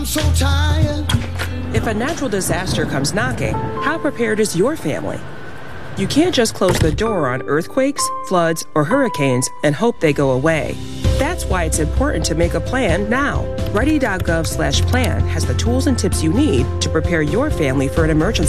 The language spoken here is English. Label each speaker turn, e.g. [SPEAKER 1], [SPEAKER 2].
[SPEAKER 1] so tired.
[SPEAKER 2] If a natural disaster comes knocking, how prepared is your family? You can't just close the door on earthquakes, floods, or hurricanes and hope they go away. That's why it's important to make a plan now. Ready.gov/plan has the tools and tips you need to prepare your family for an emergency.